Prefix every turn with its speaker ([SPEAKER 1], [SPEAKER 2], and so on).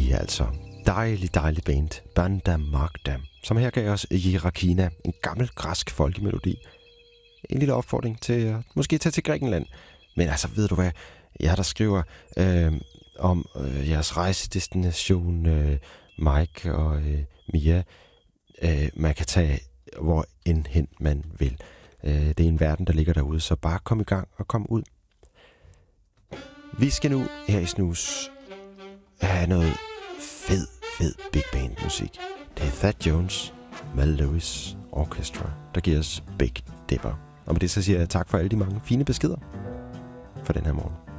[SPEAKER 1] sige altså. Dejlig band, Banda Magda, som her gav os Jerakina, en gammel græsk folkemelodi. En lille opfordring til at måske tage til Grækenland. Men altså, ved du hvad, jeg der skriver om jeres rejsedestination, Mike og Mia. Man kan tage hvor end hen man vil. Det er en verden, der ligger derude, så bare kom i gang og kom ud. Vi skal nu her i Snus have noget fed big band musik. Det er Thad Jones med Lewis Orchestra, der giver os Big Dipper. Og med det så siger jeg tak for alle de mange fine beskeder for den her morgen.